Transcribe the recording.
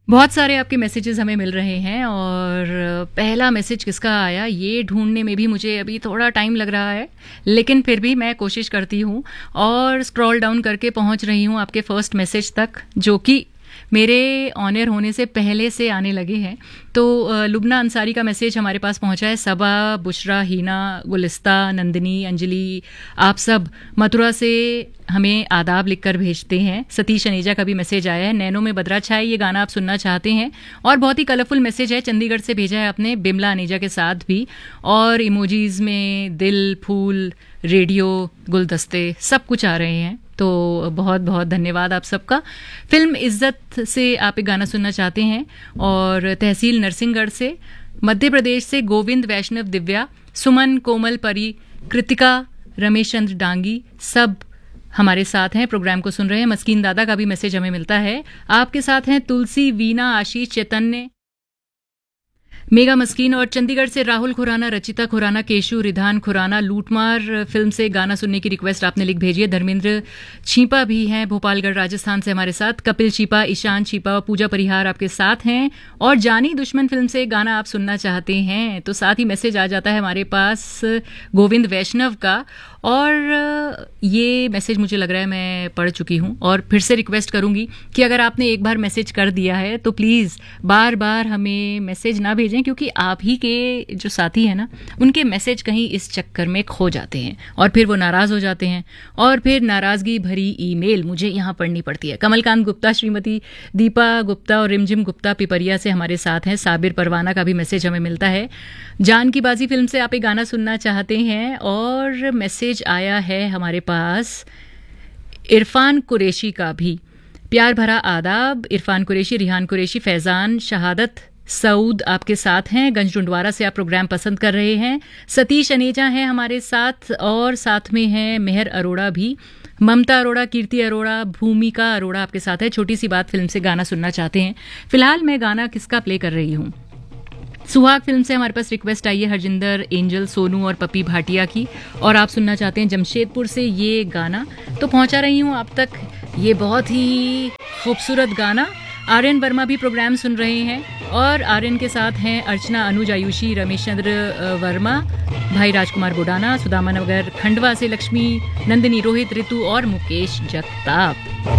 बहुत सारे आपके मैसेजेस हमें मिल रहे हैं और पहला मैसेज किसका आया ये ढूंढने में भी मुझे अभी थोड़ा टाइम लग रहा है, लेकिन फिर भी मैं कोशिश करती हूँ और स्क्रॉल डाउन करके पहुँच रही हूँ आपके फर्स्ट मैसेज तक, जो कि मेरे ऑन एयर होने से पहले से आने लगे हैं। तो लुबना अंसारी का मैसेज हमारे पास पहुंचा है। सबा, बुशरा, हीना, गुलिस्ता, नंदिनी, अंजलि, आप सब मथुरा से हमें आदाब लिखकर भेजते हैं। सतीश अनेजा का भी मैसेज आया है। नैनो में बदरा छाए ये गाना आप सुनना चाहते हैं, और बहुत ही कलरफुल मैसेज है, चंडीगढ़ से भेजा है आपने बिमला अनेजा के साथ भी, और इमोजीज में दिल, फूल, रेडियो, गुलदस्ते सब कुछ आ रहे हैं। तो बहुत बहुत धन्यवाद आप सबका। फिल्म इज्जत से आप एक गाना सुनना चाहते हैं, और तहसील नरसिंहगढ़ से, मध्य प्रदेश से गोविंद, वैष्णव, दिव्या, सुमन, कोमल, परी, कृतिका, रमेश चंद्र डांगी सब हमारे साथ हैं, प्रोग्राम को सुन रहे हैं। मस्कीन दादा का भी मैसेज हमें मिलता है। आपके साथ हैं तुलसी, वीना, आशीष, चैतन्य, मेगा मस्कीन, और चंडीगढ़ से राहुल खुराना, रचिता खुराना, केशु, रिधान खुराना। लूटमार फिल्म से गाना सुनने की रिक्वेस्ट आपने लिख भेजी है। धर्मेंद्र छीपा भी हैं भोपालगढ़ राजस्थान से हमारे साथ। कपिल छीपा, ईशान छीपा, पूजा परिहार आपके साथ हैं। और जानी दुश्मन फिल्म से गाना आप सुनना चाहते हैं, तो साथ ही मैसेज आ जाता है हमारे पास गोविंद वैष्णव का। और ये मैसेज मुझे लग रहा है मैं पढ़ चुकी हूँ, और फिर से रिक्वेस्ट करूंगी कि अगर आपने एक बार मैसेज कर दिया है तो प्लीज़ बार बार हमें मैसेज ना भेजें, क्योंकि आप ही के जो साथी हैं ना, उनके मैसेज कहीं इस चक्कर में खो जाते हैं और फिर वो नाराज़ हो जाते हैं, और फिर नाराज़गी भरी ईमेल मुझे यहाँ पढ़नी पड़ती है। कमलकांत गुप्ता, श्रीमती दीपा गुप्ता और रिमझिम गुप्ता पिपरिया से हमारे साथ हैं। साबिर परवाना का भी मैसेज हमें मिलता है। जान की बाजी फिल्म से आप एक गाना सुनना चाहते हैं, और मैसेज आया है हमारे पास इरफान कुरैशी का भी। प्यार भरा आदाब इरफान कुरैशी, रिहान कुरैशी, फैजान, शहादत सऊद आपके साथ हैं। गंजडुंडवारा से आप प्रोग्राम पसंद कर रहे हैं। सतीश अनेजा हैं हमारे साथ, और साथ में हैं मेहर अरोड़ा भी, ममता अरोड़ा, कीर्ति अरोड़ा, भूमिका अरोड़ा आपके साथ है। छोटी सी बात फिल्म से गाना सुनना चाहते हैं। फिलहाल मैं गाना किसका प्ले कर रही हूँ, सुहाग फिल्म से हमारे पास रिक्वेस्ट आई है हरजिंदर, एंजल, सोनू और पपी भाटिया की, और आप सुनना चाहते हैं जमशेदपुर से ये गाना। तो पहुंचा रही हूं आप तक ये बहुत ही खूबसूरत गाना। आर्यन वर्मा भी प्रोग्राम सुन रहे हैं, और आर्यन के साथ हैं अर्चना, अनुज, आयुषी, रमेश चंद्र वर्मा, भाई राजकुमार गोडाना, सुदामा नगर खंडवा से लक्ष्मी, नंदिनी, रोहित, ऋतु और मुकेश जगताप।